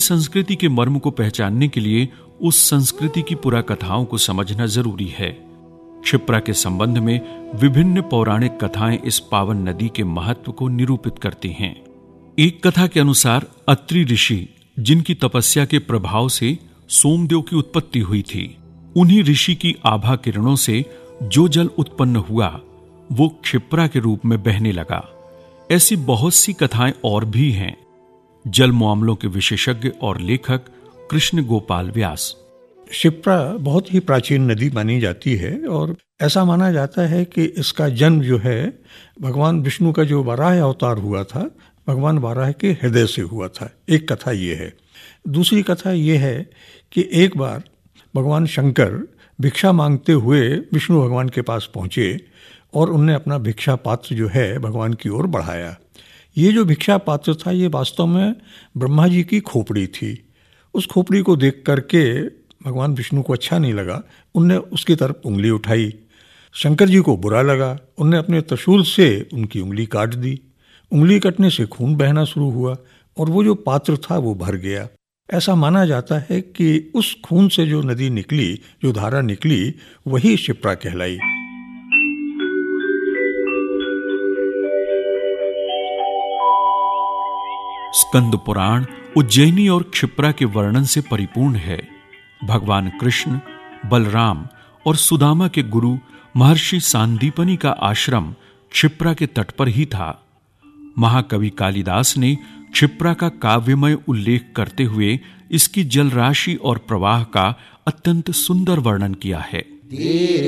संस्कृति के मर्म को पहचानने के लिए उस संस्कृति की पुरा कथाओं को समझना जरूरी है। क्षिप्रा के संबंध में विभिन्न पौराणिक कथाएं इस पावन नदी के महत्व को निरूपित करती हैं। एक कथा के अनुसार अत्रि ऋषि, जिनकी तपस्या के प्रभाव से सोमदेव की उत्पत्ति हुई थी, उन्हीं ऋषि की आभा किरणों से जो जल उत्पन्न हुआ वो क्षिप्रा के रूप में बहने लगा। ऐसी बहुत सी कथाएं और भी हैं। जल मामलों के विशेषज्ञ और लेखक कृष्ण गोपाल व्यास। क्षिप्रा बहुत ही प्राचीन नदी मानी जाती है और ऐसा माना जाता है कि इसका जन्म जो है भगवान विष्णु का जो वाराह अवतार हुआ था, भगवान वाराह के हृदय से हुआ था। एक कथा ये है। दूसरी कथा ये है कि एक बार भगवान शंकर भिक्षा मांगते हुए विष्णु भगवान के पास पहुंचे और उनने अपना भिक्षा पात्र जो है भगवान की ओर बढ़ाया। ये जो भिक्षा पात्र था ये वास्तव में ब्रह्मा जी की खोपड़ी थी। उस खोपड़ी को देख करके भगवान विष्णु को अच्छा नहीं लगा, उनने उसकी तरफ उंगली उठाई। शंकर जी को बुरा लगा, उनने अपने त्रिशूल से उनकी उंगली काट दी। उंगली कटने से खून बहना शुरू हुआ और वो जो पात्र था वो भर गया। ऐसा माना जाता है कि उस खून से जो नदी निकली, जो धारा निकली, वही क्षिप्रा कहलाई। स्कंद पुराण उज्जैनी और क्षिप्रा के वर्णन से परिपूर्ण है। भगवान कृष्ण, बलराम और सुदामा के गुरु महर्षि सांदीपनि का आश्रम क्षिप्रा के तट पर ही था। महाकवि कालिदास ने क्षिप्रा का काव्यमय उल्लेख करते हुए इसकी जलराशि और प्रवाह का अत्यंत सुंदर वर्णन किया है।